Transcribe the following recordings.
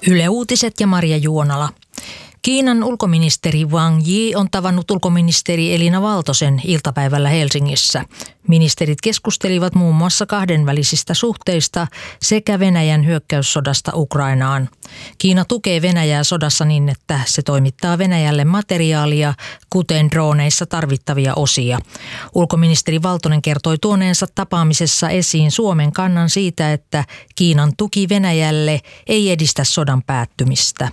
Yle Uutiset ja Maria Juonala. Kiinan ulkoministeri Wang Yi on tavannut ulkoministeri Elina Valtosen iltapäivällä Helsingissä. Ministerit keskustelivat muun muassa kahdenvälisistä suhteista sekä Venäjän hyökkäyssodasta Ukrainaan. Kiina tukee Venäjää sodassa niin, että se toimittaa Venäjälle materiaalia, kuten drooneissa tarvittavia osia. Ulkoministeri Valtonen kertoi tuoneensa tapaamisessa esiin Suomen kannan siitä, että Kiinan tuki Venäjälle ei edistä sodan päättymistä.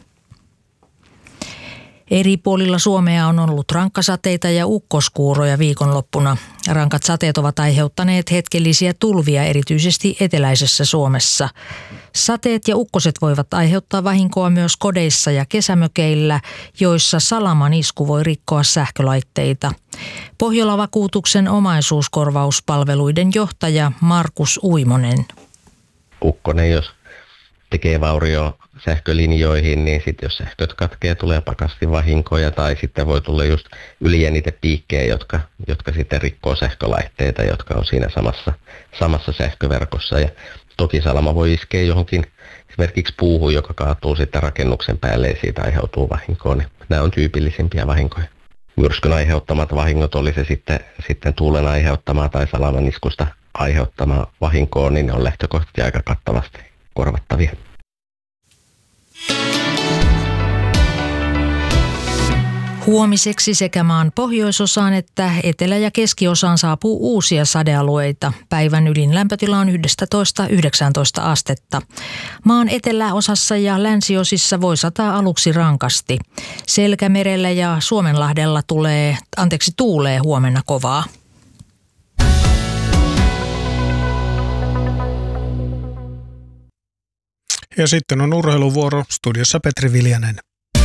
Eri puolilla Suomea on ollut rankkasateita ja ukkoskuuroja viikonloppuna. Rankat sateet ovat aiheuttaneet hetkellisiä tulvia erityisesti eteläisessä Suomessa. Sateet ja ukkoset voivat aiheuttaa vahinkoa myös kodeissa ja kesämökeillä, joissa salaman isku voi rikkoa sähkölaitteita. Pohjola-vakuutuksen omaisuuskorvauspalveluiden johtaja Markus Uimonen. Ukkonen, jos tekee vaurio sähkölinjoihin, niin sitten jos sähköt katkee, tulee pakastinvahinkoja tai sitten voi tulla just ylijännitepiikkejä, jotka sitten rikkoo sähkölaitteita, jotka on siinä samassa sähköverkossa. Ja toki salama voi iskeä johonkin esimerkiksi puuhun, joka kaatuu sitten rakennuksen päälle ja siitä aiheutuu vahinkoa. Niin nämä on tyypillisimpiä vahinkoja. Myrskyn aiheuttamat vahingot, oli se sitten tuulen aiheuttamaa tai salaman iskusta aiheuttamaa vahinkoa, niin ne on lähtökohtaisesti aika kattavasti korvattavia. Huomiseksi sekä maan pohjoisosaan että etelä- ja keskiosaan saapuu uusia sadealueita. Päivän ylin lämpötila on 11–19 astetta. Maan eteläosassa ja länsiosissa voi sataa aluksi rankasti. Selkämerellä ja Suomenlahdella tuulee huomenna kovaa. Ja sitten on urheiluvuoro, studiossa Petri Viljanen.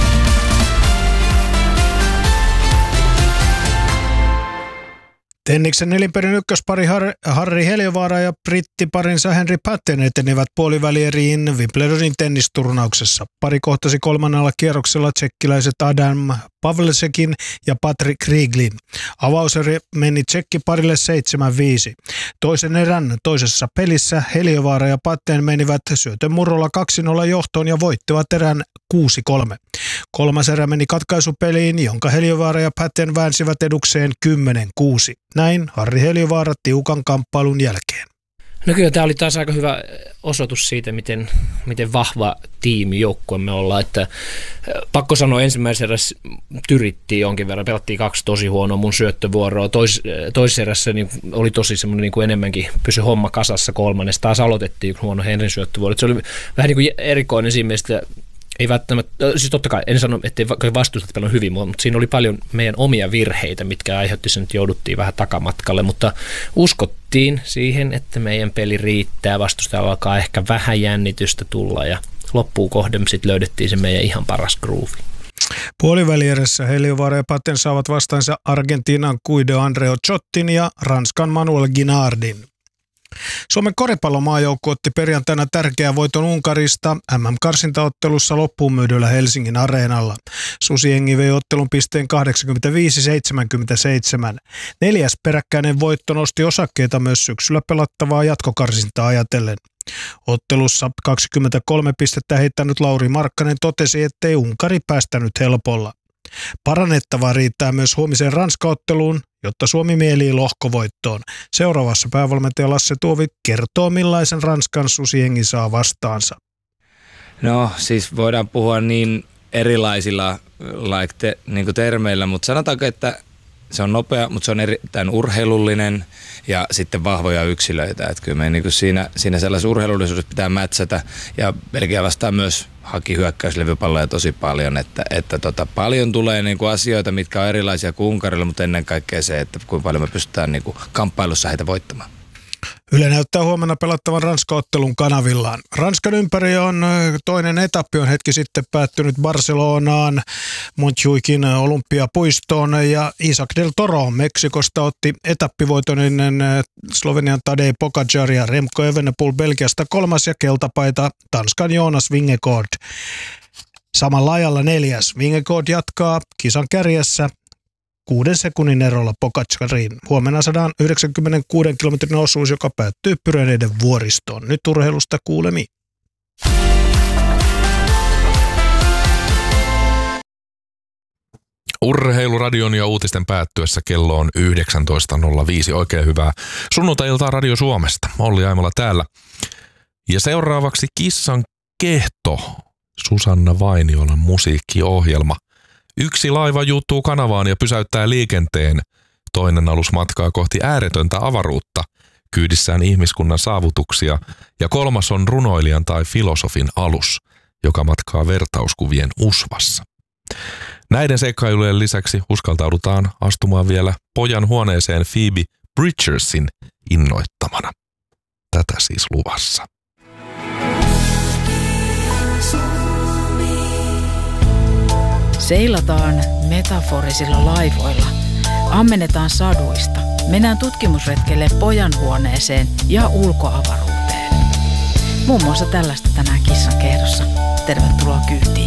Tenniksen nelinperin ykköspari Harri Heliövaara ja brittiparinsa Henry Patten etenivät puolivälieriin Wimbledonin tennisturnauksessa. Pari kohtasi kolmannella kierroksella tsekkiläiset Adam Pavlesekin ja Patrick Rieglin. Avauseri meni tsekkiparille 7-5. Toisen erän toisessa pelissä Heliövaara ja Patten menivät syötön murrolla 2-0 johtoon ja voittivat erän 6-3. Kolmas erä meni katkaisupeliin, jonka Heliövaara ja Patten väänsivät edukseen 10-6. Näin Harri Heliövaara tiukan kamppailun jälkeen. No kyllä tämä oli taas aika hyvä osoitus siitä, miten vahva tiimi joukkue me ollaan. Että, pakko sanoa, ensimmäisessä erässä tyrittiin jonkin verran, pelattiin 2 tosi huonoa mun syöttövuoroa. Toisessa erässä niin oli tosi semmoinen niin kuin enemmänkin pysy homma kasassa. Kolmannessa taas aloitettiin huono Henrin syöttövuoro. Se oli vähän niin kuin erikoinen siinä mielessä, ei välttämättä, siis totta kai en sano, ettei vastustat paljon hyvin, mutta siinä oli paljon meidän omia virheitä, mitkä aiheutti sen, että jouduttiin vähän takamatkalle, mutta uskottiin siihen, että meidän peli riittää, vastustajalla alkaa ehkä vähän jännitystä tulla ja loppuun kohden sitten löydettiin se meidän ihan paras groove. Puolivälierässä Heliövaara ja Patten saavat vastaansa Argentiinan Guido Andreo Ciottin ja Ranskan Manuel Guinardin. Suomen koripallomaajoukko otti perjantaina tärkeän voiton Unkarista MM-karsintaottelussa loppuun myydyllä Helsingin areenalla. Susijengi vei ottelun pisteen 85-77. 4. peräkkäinen voitto nosti osakkeita myös syksyllä pelattavaa jatkokarsintaa ajatellen. Ottelussa 23 pistettä heittänyt Lauri Markkanen totesi, ettei Unkari päästänyt helpolla. Parannettavaa riittää myös huomiseen Ranska-otteluun, jotta Suomi mielii lohkovoittoon. Seuraavassa päävalmentaja Lasse Tuovi kertoo, millaisen Ranskan susijengi saa vastaansa. No siis voidaan puhua niin erilaisilla niin termeillä, mutta sanotaanko, että se on nopea, mutta se on erittäin urheilullinen ja sitten vahvoja yksilöitä. Että kyllä me niin siinä sellaisessa urheilullisuudessa pitää mätsätä ja Belgia vastaan myös haki hyökkäyslevypalloja tosi paljon. Että paljon tulee niin kuin asioita, mitkä on erilaisia kuin Unkarilla, mutta ennen kaikkea se, että kuinka paljon me pystytään niin kuin kamppailussa heitä voittamaan. Yle näyttää huomenna pelattavan Ranska-ottelun kanavillaan. Ranskan ympäri on toinen etappi on hetki sitten päättynyt Barcelonaan, Montjuikin olympiapuistoon ja Isaac del Toro Meksikosta otti etappivoiton ennen Slovenian Tadej Pogačar ja Remco Evenepoel Belgiasta 3. ja keltapaita Tanskan Jonas Vingegaard. Samalla ajalla 4. Vingegaard jatkaa kisan kärjessä 6 sekunnin erolla Pogačariin. Huomenna 196 kilometrin osuus, joka päättyy Pyreneiden vuoristoon. Nyt urheilusta kuulemiin. Urheiluradion ja uutisten päättyessä kello on 19.05. Oikein hyvää sunnuntai-iltaa Radio Suomesta. Olli Aimola täällä. Ja seuraavaksi Kissan kehto, Susanna Vainiolan musiikkiohjelma. Yksi laiva juuttuu kanavaan ja pysäyttää liikenteen. Toinen alus matkaa kohti ääretöntä avaruutta, kyydissään ihmiskunnan saavutuksia. Ja kolmas on runoilijan tai filosofin alus, joka matkaa vertauskuvien usvassa. Näiden seikkailujen lisäksi uskaltaudutaan astumaan vielä pojan huoneeseen Phoebe Bridgersin innoittamana. Tätä siis luvassa. Seilataan metaforisilla laivoilla, ammennetaan saduista, mennään tutkimusretkelle pojan huoneeseen ja ulkoavaruuteen. Muun muassa tällaista tänään Kissan kehdossa. Tervetuloa kyytiin.